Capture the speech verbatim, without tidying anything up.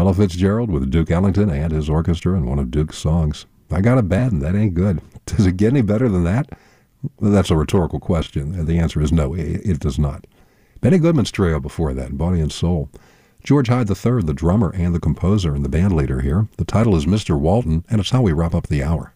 Ella Fitzgerald with Duke Ellington and his orchestra in one of Duke's songs. I Got a Bad and That Ain't Good. Does it get any better than that? Well, that's a rhetorical question. The answer is no, it does not. Benny Goodman's trio before that, Body and Soul. George Hyde the third, the drummer and the composer and the band leader here. The title is Mister Walton, and it's how we wrap up the hour.